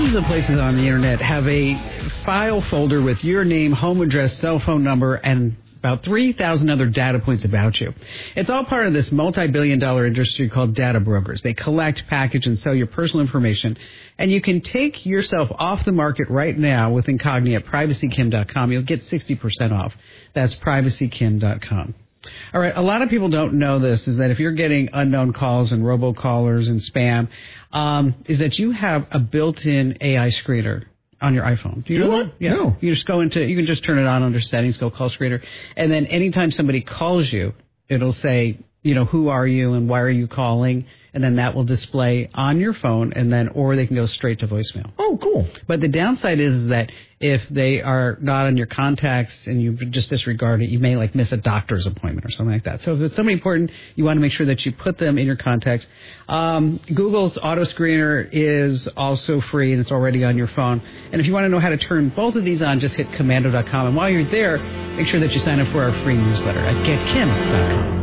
thousands of places on the internet have a file folder with your name, home address, cell phone number, and about 3,000 other data points about you. It's all part of this multi-billion-dollar industry called data brokers. They collect, package, and sell your personal information. And you can take yourself off the market right now with Incogni at privacykim.com. You'll get 60% off. That's privacykim.com. All right, a lot of people don't know this, is that if you're getting unknown calls and robocallers and spam, is that you have a built-in AI screener on your iPhone. Do you know that? Yeah. No. You can just turn it on under settings, go call screener, and then anytime somebody calls you, it'll say, who are you and why are you calling? And then that will display on your phone, or they can go straight to voicemail. Oh, cool. But the downside is that if they are not on your contacts and you just disregard it, you may miss a doctor's appointment or something like that. So if it's somebody important, you want to make sure that you put them in your contacts. Google's auto screener is also free and it's already on your phone. And if you want to know how to turn both of these on, just hit commando.com. And while you're there, make sure that you sign up for our free newsletter at getkim.com.